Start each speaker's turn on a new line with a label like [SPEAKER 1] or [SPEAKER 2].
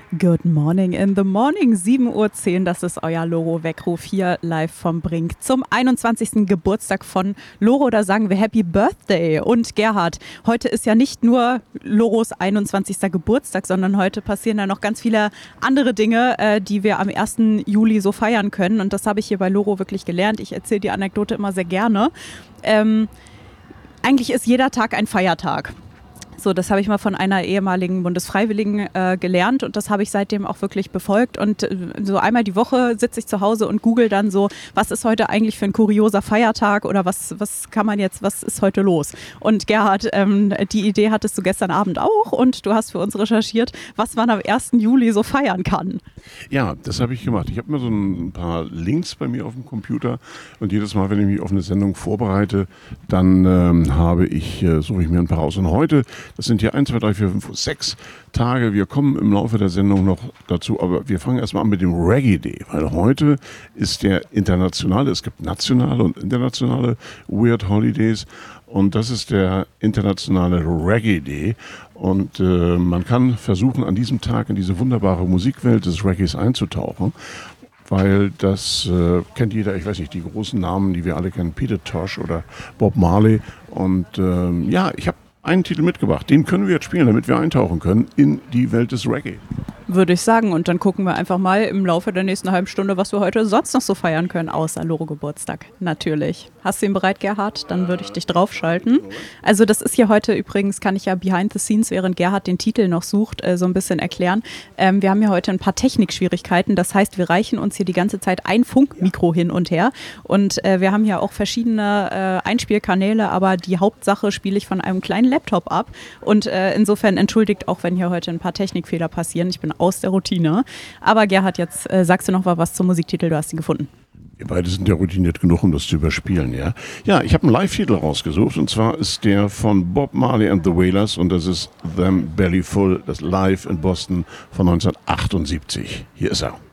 [SPEAKER 1] Good morning in the morning, 7:10 Uhr, das ist euer Loro-Weckruf hier live vom Brink zum 21. Geburtstag von Loro. Da sagen wir Happy Birthday. Und Gerhard, heute ist ja nicht nur Loros 21. Geburtstag, sondern heute passieren ja noch ganz viele andere Dinge, die wir am 1. Juli so feiern können. Und das habe ich hier bei Loro wirklich gelernt. Ich erzähle die Anekdote immer sehr gerne. Eigentlich ist jeder Tag ein Feiertag. So, das habe ich mal von einer ehemaligen Bundesfreiwilligen gelernt und das habe ich seitdem auch wirklich befolgt. Und so einmal die Woche sitze ich zu Hause und google dann so, was ist heute eigentlich für ein kurioser Feiertag oder was ist heute los? Und Gerhard, die Idee hattest du gestern Abend auch und du hast für uns recherchiert, was man am 1. Juli so feiern kann.
[SPEAKER 2] Ja, das habe ich gemacht. Ich habe mir so ein paar Links bei mir auf dem Computer und jedes Mal, wenn ich mich auf eine Sendung vorbereite, dann suche ich mir ein paar raus. Und heute, das sind hier 1, 2, 3, 4, 5, 6 Tage. Wir kommen im Laufe der Sendung noch dazu, aber wir fangen erstmal an mit dem Reggae Day, weil heute ist der internationale, es gibt nationale und internationale Weird Holidays und das ist der internationale Reggae Day und man kann versuchen, an diesem Tag in diese wunderbare Musikwelt des Reggaes einzutauchen. Weil das kennt jeder, ich weiß nicht, die großen Namen, die wir alle kennen, Peter Tosh oder Bob Marley. Und ich habe einen Titel mitgebracht, den können wir jetzt spielen, damit wir eintauchen können in die Welt des Reggae.
[SPEAKER 1] Würde ich sagen. Und dann gucken wir einfach mal im Laufe der nächsten halben Stunde, was wir heute sonst noch so feiern können, außer Loro-Geburtstag. Natürlich. Hast du ihn bereit, Gerhard? Dann würde ich dich draufschalten. Also das ist hier heute übrigens, kann ich ja behind the scenes, während Gerhard den Titel noch sucht, so ein bisschen erklären. Wir haben ja heute ein paar Technikschwierigkeiten. Das heißt, wir reichen uns hier die ganze Zeit ein Funkmikro hin und her. Und wir haben ja auch verschiedene Einspielkanäle, aber die Hauptsache spiele ich von einem kleinen Laptop ab. Und insofern entschuldigt auch, wenn hier heute ein paar Technikfehler passieren. Ich bin aus der Routine. Aber Gerhard, jetzt sagst du noch mal was zum Musiktitel, du hast ihn gefunden.
[SPEAKER 2] Wir beide sind ja routiniert genug, um das zu überspielen, ja? Ja, ich habe einen Live-Titel rausgesucht und zwar ist der von Bob Marley and the Wailers und das ist Them Belly Full, das Live in Boston von 1978. Hier ist er.